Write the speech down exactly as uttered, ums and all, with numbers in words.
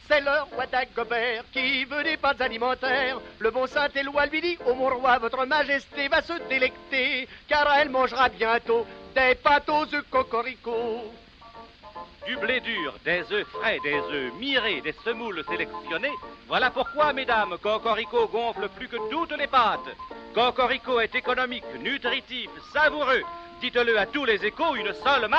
C'est le roi Dagobert qui veut des pâtes alimentaires. Le bon Saint-Éloi lui dit, ô mon roi, votre majesté va se délecter, car elle mangera bientôt des pâtes aux œufs cocorico. Du blé dur, des œufs frais, des œufs mirés, des semoules sélectionnées. Voilà pourquoi, mesdames, Cocorico gonfle plus que toutes les pâtes. Cocorico est économique, nutritif, savoureux. Dites-le à tous les échos, une seule marque.